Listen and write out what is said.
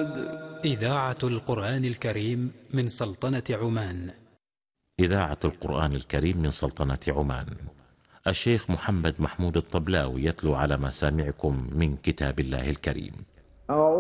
إذاعة القرآن الكريم من سلطنة عمان. إذاعة القرآن الكريم من سلطنة عمان. الشيخ محمد محمود الطبلاوي يتلو على مسامعكم من كتاب الله الكريم.